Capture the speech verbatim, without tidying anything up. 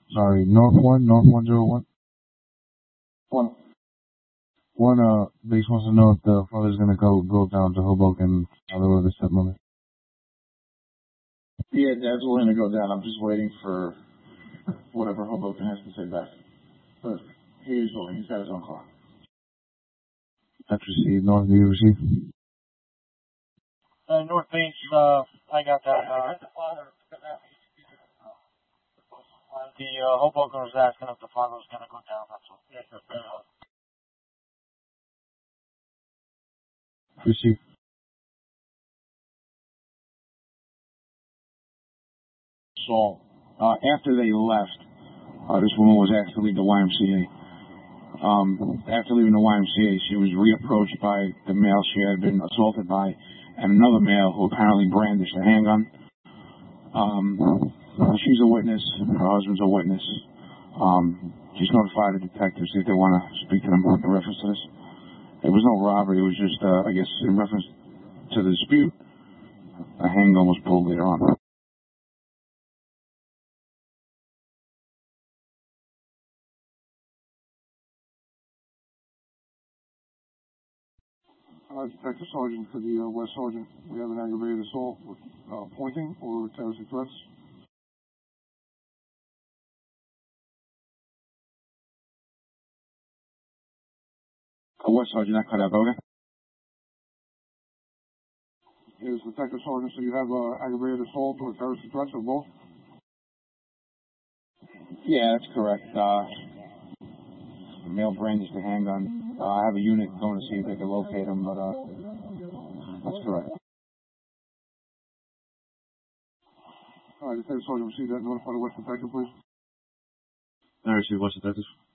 Sorry, North one, North one zero one. One. One, uh, base wants to know if the father's gonna go, go down to Hoboken, father or the stepmother. Yeah, Dad's willing to go down. I'm just waiting for whatever Hoboken has to say back. But he is willing. He's got his own car. That's received. North, do you receive? Uh, North Beach, uh, I got that. Uh, the father, the uh, Hoboken was asking if the father was going to go down. That's all. Yes, sir. Receive. So, uh, after they left, uh, this woman was asked to leave the Y M C A. Um, after leaving the Y M C A, she was reapproached by the male she had been assaulted by, and another male who apparently brandished a handgun. Um, she's a witness. Her husband's a witness. Um, she's notified the detectives if they want to speak to them in reference to this. It was no robbery. It was just, uh, I guess, in reference to the dispute. A handgun was pulled later on. Uh, Detective Sergeant for the uh, West Sergeant. We have an aggravated assault with uh, pointing or terroristic threats. Uh, West Sergeant, I cut out, okay? Is Detective Sergeant, so you have uh, aggravated assault or terroristic threats or both? Yeah, that's correct. Uh, the male brandished a handgun. Uh, I have a unit going to see if they can locate him, but uh, that's correct. All right, Detective Sergeant, receive that. Notify the West Detective, please. I received West Detective.